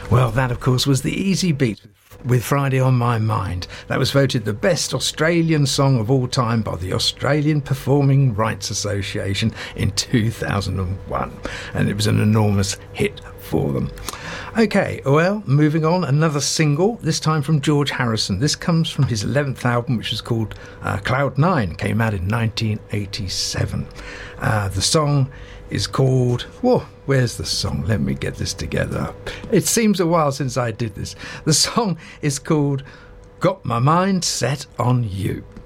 Well, that, of course, was the Easy Beat with Friday on My Mind. That was voted the best Australian song of all time by the Australian Performing Rights Association in 2001. And it was an enormous hit for them. OK, well, moving on, another single, this time from George Harrison. This comes from his 11th album, which was called Cloud 9, came out in 1987. The song is called... Whoa, where's the song? Let me get this together. It seems a while since I did this. The song is called Got My Mind Set on You.